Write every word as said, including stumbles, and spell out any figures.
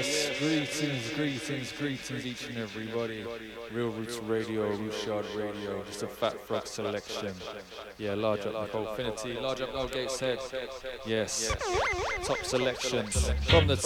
yes, greetings, greetings, greetings, each and everybody. Real Roots Radio, Rooshard Radio, just a Fat Frog selection. Yeah, large up Nicole Finity, large up Al Gateshead. Yes, top selections from the